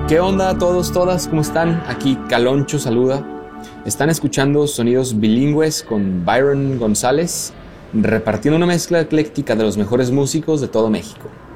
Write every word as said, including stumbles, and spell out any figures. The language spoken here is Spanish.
¿Qué onda a todos, todas? ¿Cómo están? Aquí Caloncho saluda. Están escuchando sonidos bilingües con Byron González, repartiendo una mezcla ecléctica de los mejores músicos de todo México.